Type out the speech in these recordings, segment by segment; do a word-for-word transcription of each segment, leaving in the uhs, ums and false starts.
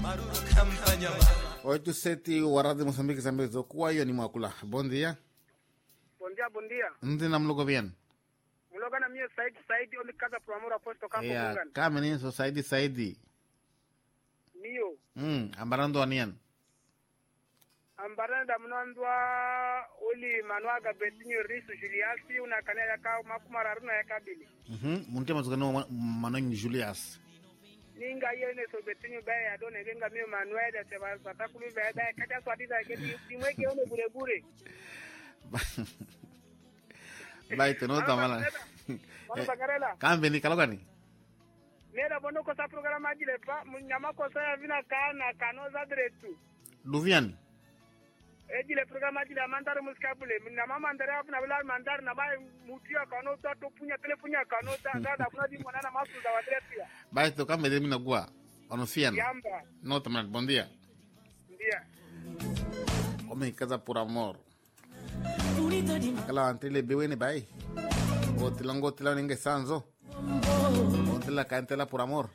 oito sete o Rádio Moçambique Zambezo kwa hiyo ni mwakula. Bom dia. Bom dia, bom dia. Ndi na mlugo bien. Mloga na mie Saidi Saidi omi kaza proamora posto kampo Ya kungan. kama ni so Saidi Saidi. Mio. Mm, ambarando anian. Ambarana da mnondwa oli manuaga betinyo risu Juliasi una kanela ka makumara runa ya kabili. Mhm, munte mazugano manonyi Julius. Ninga yene so betinyo bae adone genga mio Manuel ya seba batakulu bae bae kata swati za kedi dimweke one bure bure. Baito no tamala. Mano bakarela. Kambe ni kalogani. Nera bono ko sa programa jile pa munyama ko sa vina kana kanoza dretu. Luvian. Ejile programa jile mandare muskabule na mama mandare afuna bila mandare na bai mutia kano to to punya telefonia kano ta dada kuna di mwana masu za wadretia. Baito kambe de mina gua. Onofian. Yamba. No tamala, bom dia. Ndia. Homem casa por amor. Akala antile bewene bai. Gotila ngotila ninge sanzo. Gotila cantela por amor.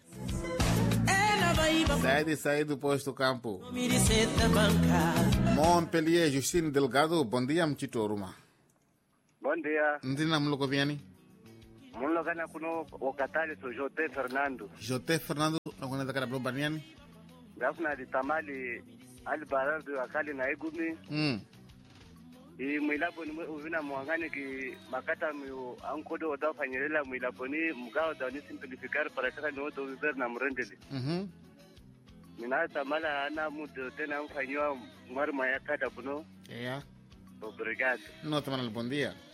Saíde, saíde do posto campo. Montpellier, Justine Delgado, bom dia, Mchitoruma. Bom dia. Ndina mloko viani? Mloga na kuno wakatali so Jote Fernando. Jote Fernando, nakuna dakara blobaniani? Gafuna di tamali albarado akali na igumi. Mm. I mwilabo ni uvina mwangani ki makata miu ankodo oda fanyerela mwilabo ni mgao da ni simplificar para kaka ni odo viver na mrendeli. Mhm. Mina tamala ana mudo tena mfanywa mwari mayakata kuno. Yeah. Obrigado. No, tamala, bom dia.